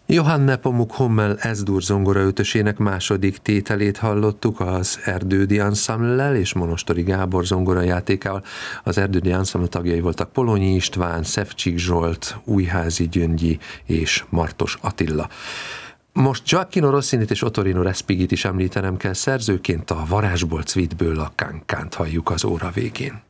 Johann Nepomuk Hummel S-dur zongoraötösének második tételét hallottuk az Erdődi Ensemble-lel és Monostori Gábor zongorajátékával. Az Erdődi Ensemble tagjai voltak Polonyi István, Szevcsik Zsolt, Újházi Gyöngyi és Martos Attila. Most Gioacchino Rossinit és Ottorino Respigit is említenem kell, szerzőként a Varázsból Cvitből a Cancan-t halljuk az óra végén.